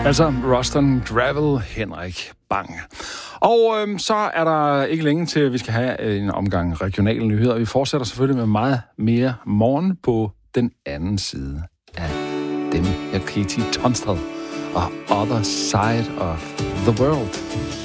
Altså Ruston Gravel, Henrik Bang. Og så er der ikke længe til, at vi skal have en omgang regionale nyheder. Vi fortsætter selvfølgelig med meget mere morgen på den anden side af dem. Jeg Katie Tunstall og Other Side of the World.